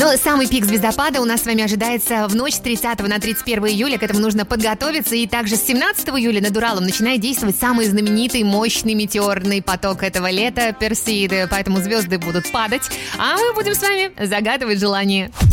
Но самый пик звездопада у нас с вами ожидается в ночь с 30 на 31 июля. К этому нужно подготовиться. И также с 17 июля над Уралом начинает действовать самый знаменитый, мощный метеорный поток этого лета — Персеиды. Поэтому звезды будут падать, а мы будем с вами загадывать желание.